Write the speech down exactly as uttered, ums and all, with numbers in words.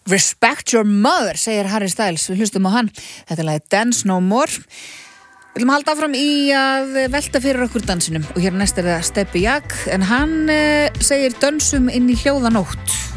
Respect your mother, segir Harry Styles. Við hlustum á hann. Þetta er lagið Dance No More. Við viljum halda áfram í að velta fyrir okkur dansinum og hér næst er það Stebbi Jak en hann eh, segir dönsum inn í hljóðanótt.